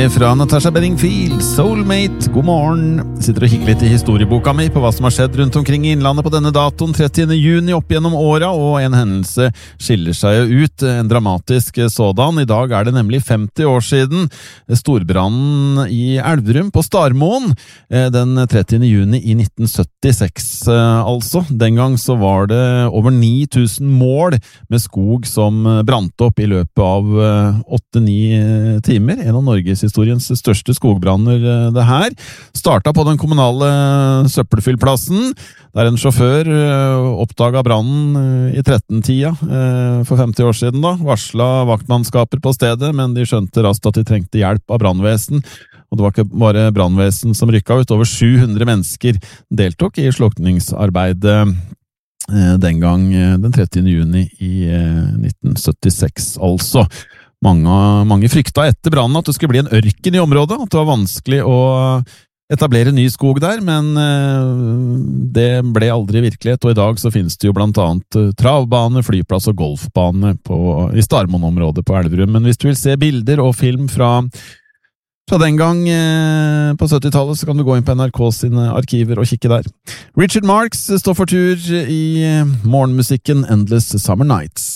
Fra Natasha Bedingfield, Soulmate, god morgen. Sitter og kikker litt i historieboka mi på hva som har skjedd rundt omkring i innlandet på denne datoen, 30. juni opp gjennom åra, og en hendelse skiller seg jo ut, en dramatisk sådan. I dag er det nemlig 50 år siden storbrannen i Elverum på Starmoen, den 30. juni i 1976 altså. Den gang så var det over 9000 mål med skog som brant opp i løpet av 8-9 timer, en av Norges historiens største skogbranner det her. Startet på den kommunale søppelfyllplassen, der en sjåfør oppdaget brannen i 13-tida for 50 år siden da. Varslet vaktmannskaper på stedet, men de skjønte raskt at de trengte hjelp av brannvesen. Og det var ikke bare brannvesen som rykket ut, over 700 mennesker deltok i slukningsarbeidet den gang, den 30. juni i 1976 altså. Mange frykta etter brannen at det skulle bli en ørken i området, at det var vanskelig å etablere ny skog der, men det ble aldri virkelighet, og i dag så finnes det jo blant annet travbane, flyplass og golfbane i Starmoen-området på Elverum. Men hvis du vil se bilder og film fra den gang på 70-tallet, så kan du gå inn på NRK sine arkiver og kikke der. Richard Marx står for tur i morgenmusikken Endless Summer Nights.